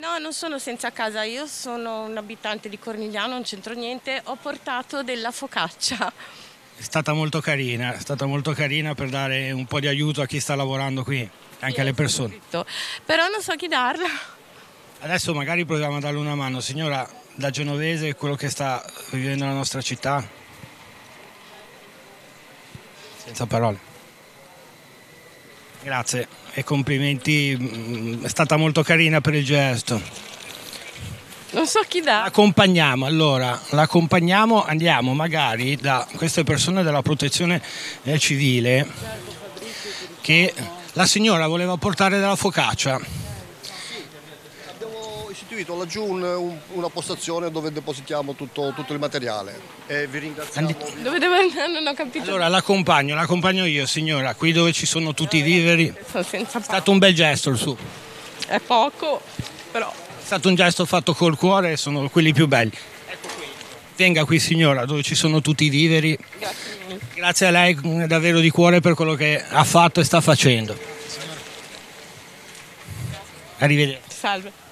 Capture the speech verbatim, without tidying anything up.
No, non sono senza casa, io sono un abitante di Cornigliano, non c'entro niente, ho portato della focaccia. È stata molto carina, è stata molto carina per dare un po' di aiuto a chi sta lavorando qui, anche alle persone. Però non so chi darla. Adesso magari proviamo a darle una mano. Signora, da genovese, quello che sta vivendo nella nostra città, senza parole. Grazie e complimenti, è stata molto carina per il gesto. Non so chi dà. L'accompagniamo, allora, l'accompagniamo, andiamo magari da queste persone della protezione civile che la signora voleva portare della focaccia. Abbiamo istituito laggiù un, un, una postazione dove depositiamo tutto, tutto il materiale e vi ringraziamo. Andi- dove devo andare? Non ho capito. Allora l'accompagno, l'accompagno io signora, qui dove ci sono tutti i viveri. Sono senza È stato un bel gesto il suo. È poco, però. È stato un gesto fatto col cuore, sono quelli più belli. Ecco qui. Venga qui signora, dove ci sono tutti i viveri. Grazie. Grazie a lei davvero di cuore per quello che ha fatto e sta facendo. Arrivederci. Salve.